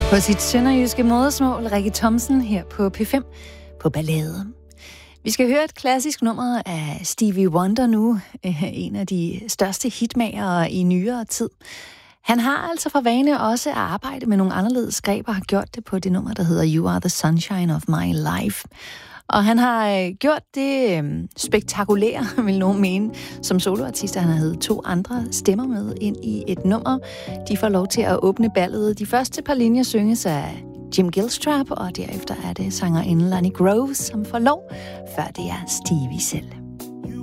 På sit sønderjyske modersmål, Rikke Thomsen her på P5 på Ballade. Vi skal høre et klassisk nummer af Stevie Wonder nu, en af de største hitmagere i nyere tid. Han har altså for vane også at arbejde med nogle anderledes greb og har gjort det på det nummer, der hedder You Are the Sunshine of My Life. Og han har gjort det spektakulære, vil nogen mene, som soloartist. Han har havde 2 andre stemmer med ind i et nummer. De får lov til at åbne ballet. De første par linjer synges af Jim Gilstrap, og derefter er det sangerinden Lonnie Groves, som får lov, før det er Stevie selv.